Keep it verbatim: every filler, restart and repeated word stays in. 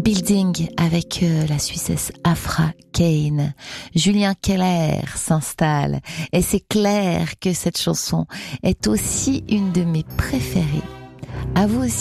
Building avec euh, la Suissesse Afra Kane. Julien Keller s'installe et c'est clair que cette chanson est aussi une de mes préférées. À vous aussi ?